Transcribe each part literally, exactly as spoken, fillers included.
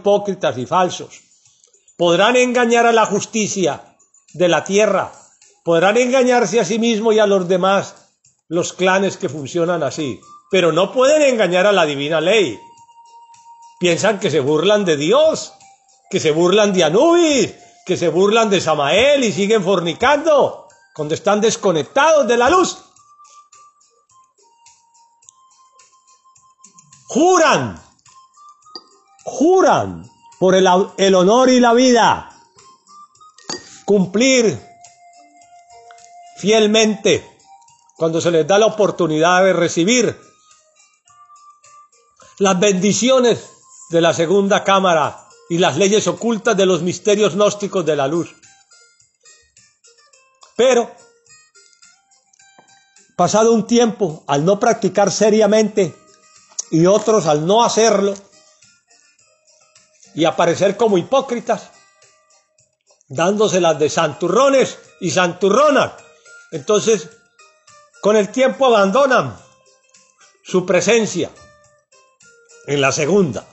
hipócritas y falsos. Podrán engañar a la justicia de la tierra, podrán engañarse a sí mismos y a los demás, los clanes que funcionan así, pero no pueden engañar a la divina ley. Piensan que se burlan de Dios, que se burlan de Anubis, que se burlan de Samael y siguen fornicando cuando están desconectados de la luz. Juran, juran por el, el honor y la vida, cumplir fielmente cuando se les da la oportunidad de recibir las bendiciones de la segunda cámara y las leyes ocultas de los misterios gnósticos de la luz. Pero, pasado un tiempo, al no practicar seriamente y otros al no hacerlo y aparecer como hipócritas, dándoselas de santurrones y santurronas, entonces con el tiempo abandonan su presencia en la segunda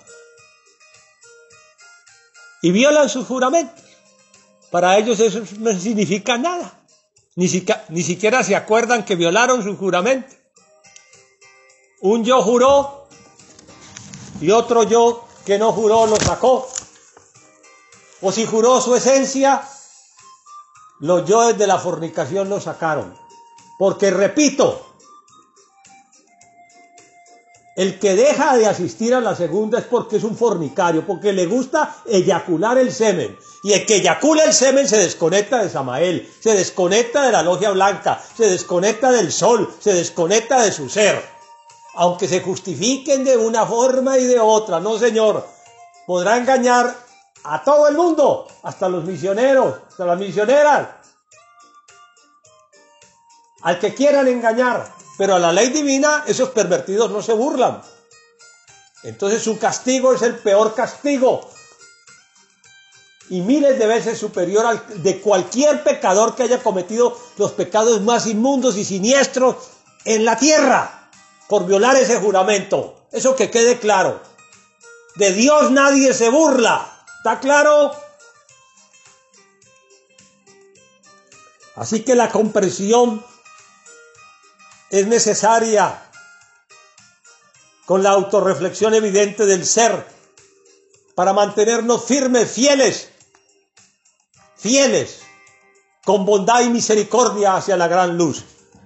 y violan sus juramentos. Para ellos eso no significa nada, ni, siquiera, ni siquiera se acuerdan que violaron su juramento. Un yo juró y otro yo que no juró lo sacó, o si juró su esencia, los yoes de la fornicación lo sacaron. Porque repito, el que deja de asistir a la segunda es porque es un fornicario, porque le gusta eyacular el semen. Y el que eyacula el semen se desconecta de Samael, se desconecta de la logia blanca, se desconecta del sol, se desconecta de su ser. Aunque se justifiquen de una forma y de otra, no señor, podrá engañar a todo el mundo, hasta los misioneros, hasta las misioneras, al que quieran engañar, pero a la ley divina esos pervertidos no se burlan. Entonces su castigo es el peor castigo y miles de veces superior al de cualquier pecador que haya cometido los pecados más inmundos y siniestros en la tierra por violar ese juramento. Eso que quede claro. De Dios nadie se burla. ¿Está claro? Así que la comprensión es necesaria con la autorreflexión evidente del ser para mantenernos firmes, fieles, fieles, con bondad y misericordia hacia la gran luz.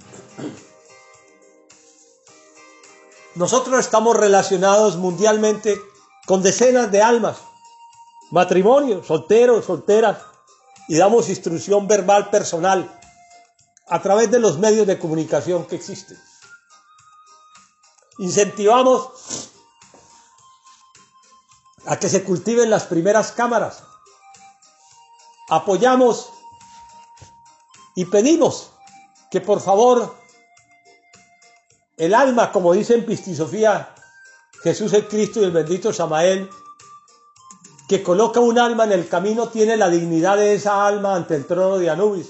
Nosotros estamos relacionados mundialmente con decenas de almas, matrimonios, solteros, solteras, y damos instrucción verbal personal a través de los medios de comunicación que existen. Incentivamos a que se cultiven las primeras cámaras. Apoyamos y pedimos que por favor el alma, como dice en Pistisofía Jesús el Cristo y el bendito Samael, que coloca un alma en el camino, tiene la dignidad de esa alma ante el trono de Anubis.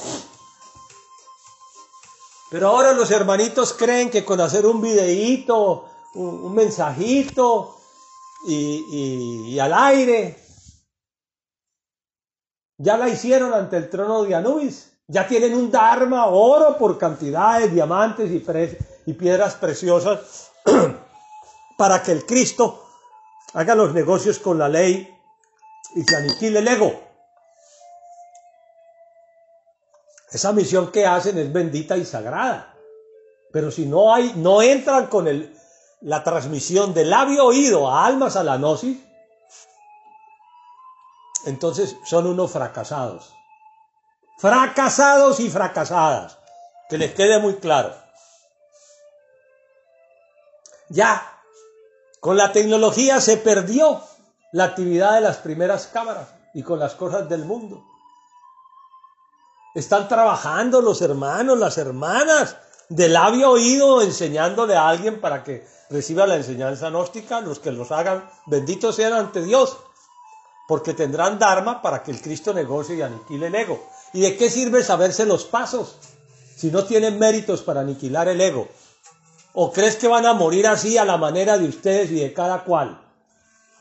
Pero ahora los hermanitos creen que con hacer un videíto, un, un mensajito y, y, y al aire, ya la hicieron ante el trono de Anubis. Ya tienen un dharma, oro por cantidades, diamantes y, pre, y piedras preciosas para que el Cristo haga los negocios con la ley y se aniquile el ego. Esa misión que hacen es bendita y sagrada. Pero si no hay, no entran con el, la transmisión de labio oído a almas a la gnosis, entonces son unos fracasados. Fracasados y fracasadas. Que les quede muy claro. Ya, con la tecnología se perdió la actividad de las primeras cámaras y con las cosas del mundo. Están trabajando los hermanos, las hermanas, de labio oído, enseñándole a alguien para que reciba la enseñanza gnóstica. Los que los hagan, benditos sean ante Dios, porque tendrán dharma para que el Cristo negocie y aniquile el ego. ¿Y de qué sirve saberse los pasos si no tienen méritos para aniquilar el ego? ¿O crees que van a morir así a la manera de ustedes y de cada cual?